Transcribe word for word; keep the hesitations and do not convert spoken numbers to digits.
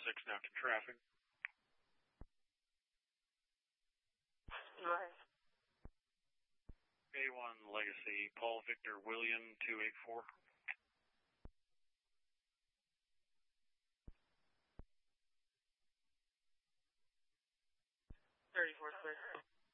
six now to traffic. Right. A one Legacy, Paul Victor William two eight four. thirty-four clear.